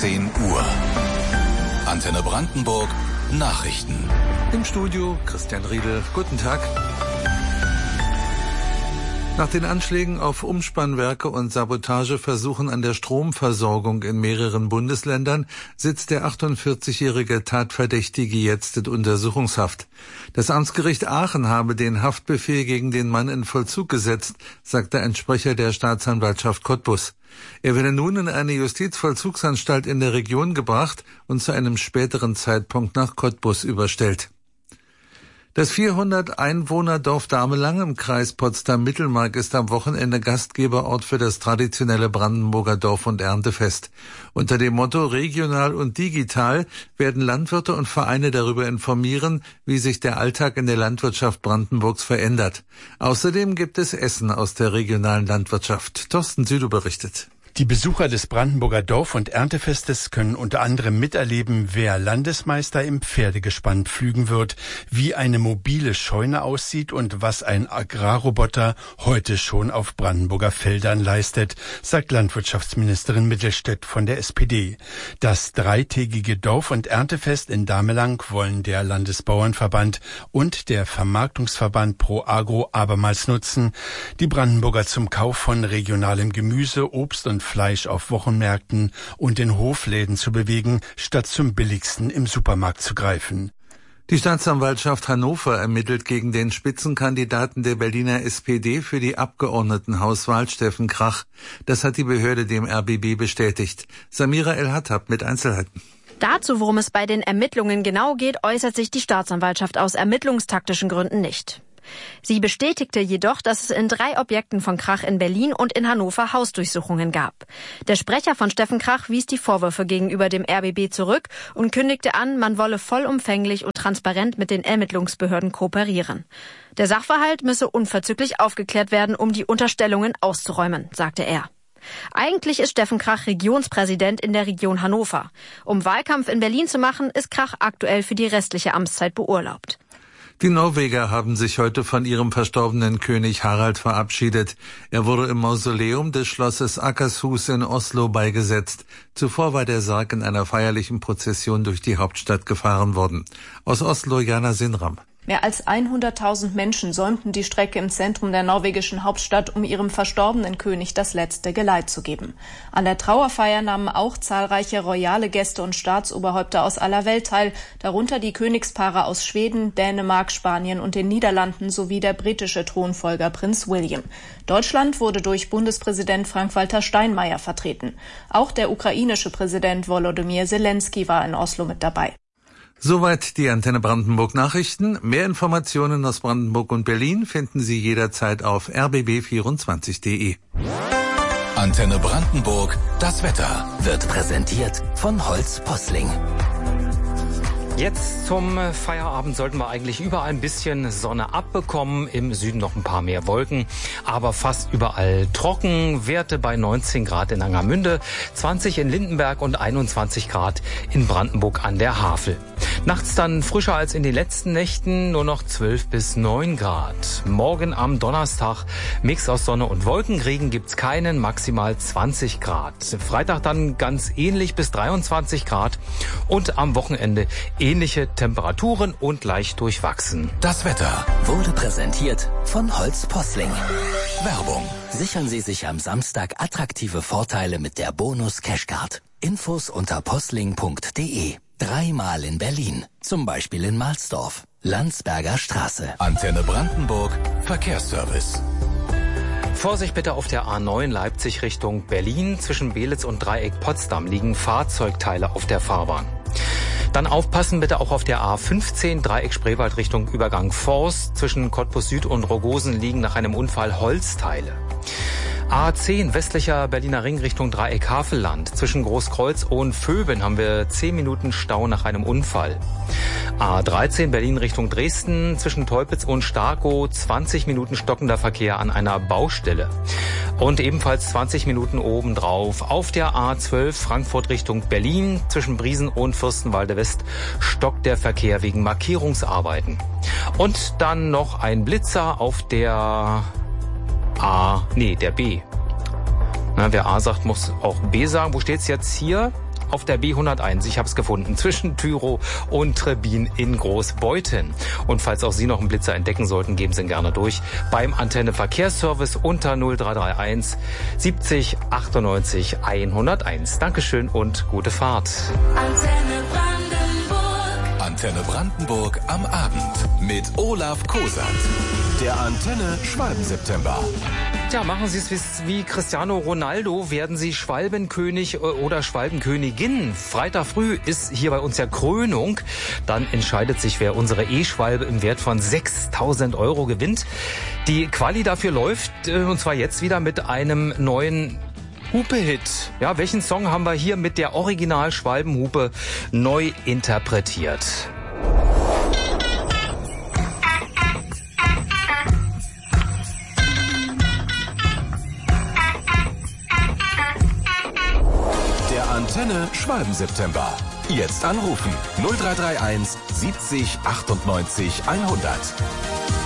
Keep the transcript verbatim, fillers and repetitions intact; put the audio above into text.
zehn Uhr. Antenne Brandenburg Nachrichten. Im Studio Christian Riedel. Guten Tag. Nach den Anschlägen auf Umspannwerke und Sabotageversuchen an der Stromversorgung in mehreren Bundesländern sitzt der achtundvierzigjährige Tatverdächtige jetzt in Untersuchungshaft. Das Amtsgericht Aachen habe den Haftbefehl gegen den Mann in Vollzug gesetzt, sagte ein Sprecher der Staatsanwaltschaft Cottbus. Er werde nun in eine Justizvollzugsanstalt in der Region gebracht und zu einem späteren Zeitpunkt nach Cottbus überstellt. Das vierhundert Einwohner Dorf Damelang im Kreis Potsdam-Mittelmark ist am Wochenende Gastgeberort für das traditionelle Brandenburger Dorf- und Erntefest. Unter dem Motto Regional und Digital werden Landwirte und Vereine darüber informieren, wie sich der Alltag in der Landwirtschaft Brandenburgs verändert. Außerdem gibt es Essen aus der regionalen Landwirtschaft. Thorsten Südow berichtet. Die Besucher des Brandenburger Dorf- und Erntefestes können unter anderem miterleben, wer Landesmeister im Pferdegespann pflügen wird, wie eine mobile Scheune aussieht und was ein Agrarroboter heute schon auf Brandenburger Feldern leistet, sagt Landwirtschaftsministerin Mittelstädt von der S P D. Das dreitägige Dorf- und Erntefest in Damelang wollen der Landesbauernverband und der Vermarktungsverband Pro Agro abermals nutzen, die Brandenburger zum Kauf von regionalem Gemüse, Obst und Fleisch auf Wochenmärkten und in Hofläden zu bewegen, statt zum billigsten im Supermarkt zu greifen. Die Staatsanwaltschaft Hannover ermittelt gegen den Spitzenkandidaten der Berliner S P D für die Abgeordnetenhauswahl, Steffen Krach. Das hat die Behörde dem R B B bestätigt. Samira El-Hattab mit Einzelheiten. Dazu, worum es bei den Ermittlungen genau geht, äußert sich die Staatsanwaltschaft aus ermittlungstaktischen Gründen nicht. Sie bestätigte jedoch, dass es in drei Objekten von Krach in Berlin und in Hannover Hausdurchsuchungen gab. Der Sprecher von Steffen Krach wies die Vorwürfe gegenüber dem R B B zurück und kündigte an, man wolle vollumfänglich und transparent mit den Ermittlungsbehörden kooperieren. Der Sachverhalt müsse unverzüglich aufgeklärt werden, um die Unterstellungen auszuräumen, sagte er. Eigentlich ist Steffen Krach Regionspräsident in der Region Hannover. Um Wahlkampf in Berlin zu machen, ist Krach aktuell für die restliche Amtszeit beurlaubt. Die Norweger haben sich heute von ihrem verstorbenen König Harald verabschiedet. Er wurde im Mausoleum des Schlosses Akershus in Oslo beigesetzt. Zuvor war der Sarg in einer feierlichen Prozession durch die Hauptstadt gefahren worden. Aus Oslo, Jana Sinram. Mehr als hunderttausend Menschen säumten die Strecke im Zentrum der norwegischen Hauptstadt, um ihrem verstorbenen König das letzte Geleit zu geben. An der Trauerfeier nahmen auch zahlreiche royale Gäste und Staatsoberhäupter aus aller Welt teil, darunter die Königspaare aus Schweden, Dänemark, Spanien und den Niederlanden sowie der britische Thronfolger Prinz William. Deutschland wurde durch Bundespräsident Frank-Walter Steinmeier vertreten. Auch der ukrainische Präsident Volodymyr Zelensky war in Oslo mit dabei. Soweit die Antenne Brandenburg Nachrichten. Mehr Informationen aus Brandenburg und Berlin finden Sie jederzeit auf r b b vierundzwanzig punkt d e. Antenne Brandenburg, das Wetter wird präsentiert von Holz Posling. Jetzt zum Feierabend sollten wir eigentlich überall ein bisschen Sonne abbekommen. Im Süden noch ein paar mehr Wolken, aber fast überall trocken. Werte bei neunzehn Grad in Angermünde, zwanzig in Lindenberg und einundzwanzig Grad in Brandenburg an der Havel. Nachts dann frischer als in den letzten Nächten, nur noch zwölf bis neun Grad. Morgen am Donnerstag Mix aus Sonne und Wolkenregen gibt's keinen, maximal zwanzig Grad. Freitag dann ganz ähnlich bis dreiundzwanzig Grad und am Wochenende ähnliche Temperaturen und leicht durchwachsen. Das Wetter wurde präsentiert von Holz Posling. Werbung. Sichern Sie sich am Samstag attraktive Vorteile mit der Bonus Cashcard. Infos unter posling punkt d e. Dreimal in Berlin, zum Beispiel in Mahlsdorf, Landsberger Straße. Antenne Brandenburg, Verkehrsservice. Vorsicht bitte auf der A neun Leipzig Richtung Berlin. Zwischen Belitz und Dreieck Potsdam liegen Fahrzeugteile auf der Fahrbahn. Dann aufpassen bitte auch auf der A fünfzehn Dreieck Spreewald Richtung Übergang Forst. Zwischen Cottbus Süd und Rogosen liegen nach einem Unfall Holzteile. A zehn westlicher Berliner Ring Richtung Dreieck Havelland. Zwischen Großkreuz und Vöben haben wir zehn Minuten Stau nach einem Unfall. A dreizehn Berlin Richtung Dresden. Zwischen Teupitz und Starkow zwanzig Minuten stockender Verkehr an einer Baustelle. Und ebenfalls zwanzig Minuten obendrauf auf der A zwölf Frankfurt Richtung Berlin. Zwischen Briesen und Fürstenwalde West stockt der Verkehr wegen Markierungsarbeiten. Und dann noch ein Blitzer auf der A, nee, der B. Na, wer A sagt, muss auch B sagen. Wo steht's jetzt hier? auf der B hunderteins. Ich habe es gefunden, zwischen Tyrow und Trebin in Großbeuthen. Und falls auch Sie noch einen Blitzer entdecken sollten, geben Sie ihn gerne durch beim Antenne Verkehrsservice unter null drei drei eins siebzig achtundneunzig hunderteins. Dankeschön und gute Fahrt. Antenne Brandenburg. Antenne Brandenburg am Abend mit Olaf Kosat. Der Antenne Schwalben-September. Tja, machen Sie es wie Cristiano Ronaldo, werden Sie Schwalbenkönig oder Schwalbenkönigin. Freitag früh ist hier bei uns ja Krönung. Dann entscheidet sich, wer unsere E-Schwalbe im Wert von sechstausend Euro gewinnt. Die Quali dafür läuft, und zwar jetzt wieder mit einem neuen Hupe-Hit. Ja, welchen Song haben wir hier mit der Original-Schwalbenhupe neu interpretiert? Antenne Schwalben-September. Jetzt anrufen null drei drei eins siebzig achtundneunzig hundert.